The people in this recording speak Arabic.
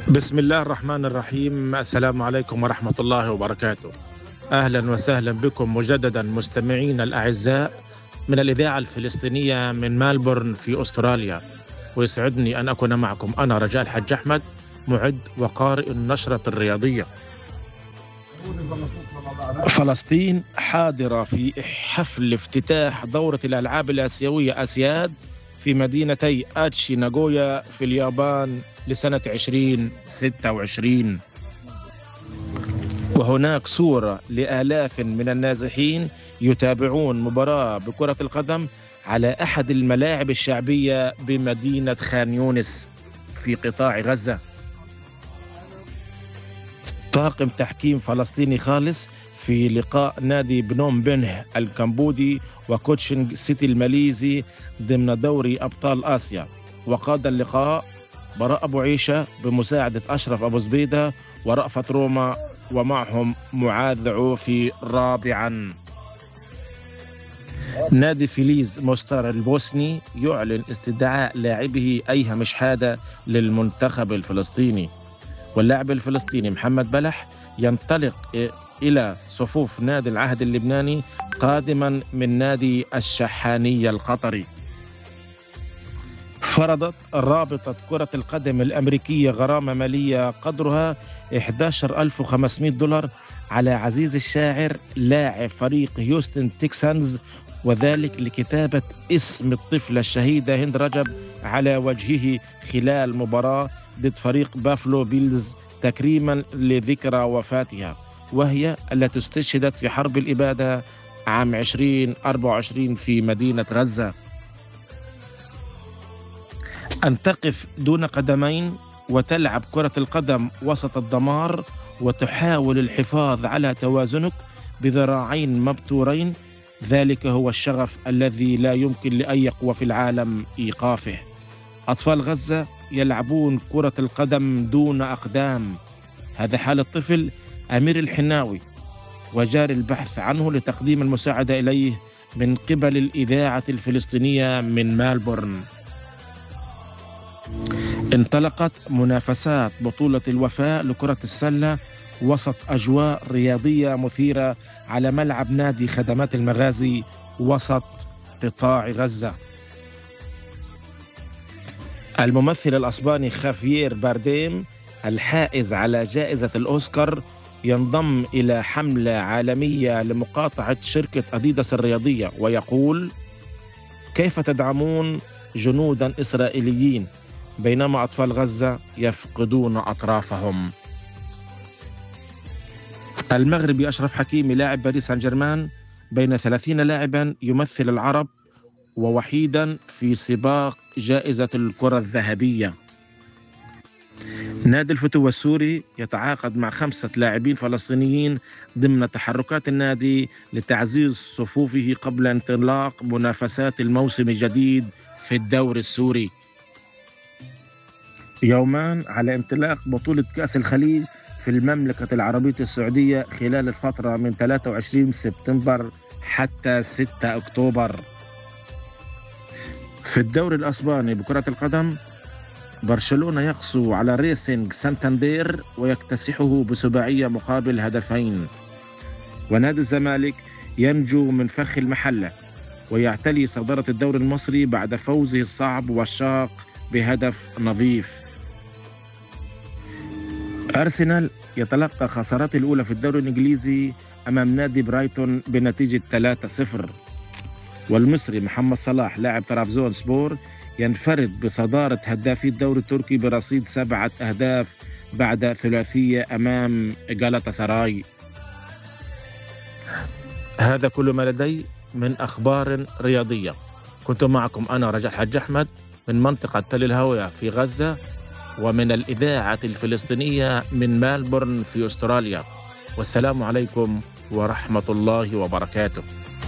بسم الله الرحمن الرحيم. السلام عليكم ورحمة الله وبركاته. أهلا وسهلا بكم مجددا مستمعين الأعزاء من الإذاعة الفلسطينية من ملبورن في أستراليا، ويسعدني أن أكون معكم أنا رجاء الحج أحمد، معد وقارئ النشرة الرياضية. فلسطين حاضرة في حفل افتتاح دورة الألعاب الآسيوية آسياد في مدينتي آتشي ناغويا في اليابان لسنة 2026. وهناك صورة لآلاف من النازحين يتابعون مباراة بكرة القدم على أحد الملاعب الشعبية بمدينة خان يونس في قطاع غزة. طاقم تحكيم فلسطيني خالص في لقاء نادي بنوم بنه الكمبودي وكوتشنج سيتي الماليزي ضمن دوري أبطال آسيا. وقاد اللقاء براء أبو عيشة بمساعدة أشرف أبو زبيدة ورأفت روما، ومعهم معاذ عوفي رابعا. نادي فيليز موستار البوسني يعلن استدعاء لاعبه أيهم شحادة للمنتخب الفلسطيني. واللاعب الفلسطيني محمد بلح ينطلق إلى صفوف نادي العهد اللبناني قادما من نادي الشحانية القطري. فرضت رابطة كرة القدم الأمريكية غرامة مالية قدرها $11,500 على عزيز الشاعر لاعب فريق هيوستن تكسانز، وذلك لكتابة اسم الطفلة الشهيدة هند رجب على وجهه خلال مباراة ضد فريق بافلو بيلز تكريما لذكرى وفاتها، وهي التي استشهدت في حرب الإبادة عام 2024 في مدينة غزة. أن تقف دون قدمين وتلعب كرة القدم وسط الدمار وتحاول الحفاظ على توازنك بذراعين مبتورين، ذلك هو الشغف الذي لا يمكن لأي قوة في العالم إيقافه. أطفال غزة يلعبون كرة القدم دون أقدام. هذا حال الطفل أمير الحناوي، وجاري البحث عنه لتقديم المساعدة إليه من قبل الإذاعة الفلسطينية من ملبورن. انطلقت منافسات بطولة الوفاء لكرة السلة وسط أجواء رياضية مثيرة على ملعب نادي خدمات المغازي وسط قطاع غزة. الممثل الأسباني خافيير بارديم الحائز على جائزة الأوسكار ينضم إلى حملة عالمية لمقاطعة شركة أديداس الرياضية، ويقول: كيف تدعمون جنودا إسرائيليين بينما أطفال غزة يفقدون أطرافهم؟ المغربي أشرف حكيمي لاعب باريس سان جيرمان بين 30 لاعبا يمثل العرب ووحيدا في سباق جائزة الكرة الذهبية. نادي الفتوة السوري يتعاقد مع 5 لاعبين فلسطينيين ضمن تحركات النادي لتعزيز صفوفه قبل انطلاق منافسات الموسم الجديد في الدوري السوري. يومان على انطلاق بطولة كأس الخليج في المملكة العربية السعودية خلال الفترة من 23 سبتمبر حتى 6 أكتوبر. في الدوري الأسباني بكرة القدم، برشلونة يقسو على ريسينج سانتاندير ويكتسحه بسباعية مقابل هدفين. ونادي الزمالك ينجو من فخ المحلة ويعتلي صدارة الدوري المصري بعد فوزه الصعب والشاق بهدف نظيف. أرسنال يتلقى خسارته الأولى في الدوري الإنجليزي أمام نادي برايتون بنتيجة 3-0. والمصري محمد صلاح لاعب طرابزون سبور ينفرد بصدارة هدافي الدوري التركي برصيد 7 أهداف بعد ثلاثية أمام غالاتا سراي. هذا كل ما لدي من أخبار رياضية. كنت معكم أنا رجاء الحج أحمد من منطقة تل الهوية في غزة، ومن الإذاعة الفلسطينية من ملبورن في أستراليا. والسلام عليكم ورحمة الله وبركاته.